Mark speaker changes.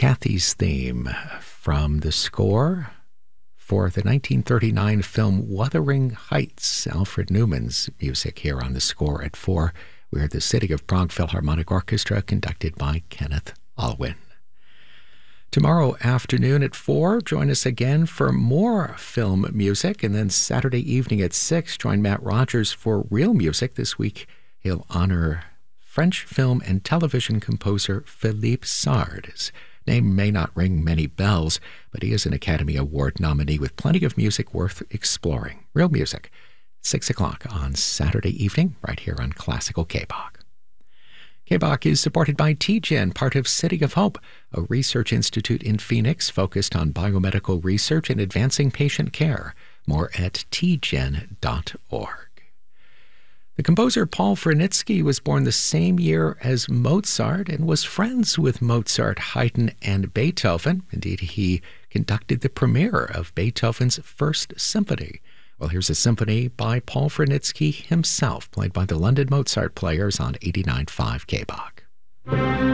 Speaker 1: Kathy's theme from the score for the 1939 film Wuthering Heights. Alfred Newman's music here on the score at 4. We heard the City of Prague Philharmonic Orchestra conducted by Kenneth Alwyn. Tomorrow afternoon at 4, join us again for more film music. And then Saturday evening at 6, join Matt Rogers for real music. This week, he'll honor French film and television composer Philippe Sard. His name may not ring many bells, but he is an Academy Award nominee with plenty of music worth exploring. Real music, 6 o'clock on Saturday evening, right here on Classical K-Bach. K-Bach is supported by TGen, part of City of Hope, a research institute in Phoenix focused on biomedical research and advancing patient care. More at tgen.org. The composer Paul Wranitzky was born the same year as Mozart and was friends with Mozart, Haydn, and Beethoven. Indeed, he conducted the premiere of Beethoven's First Symphony. Well, here's a symphony by Paul Wranitzky himself, played by the London Mozart Players on 89.5 K-Bach.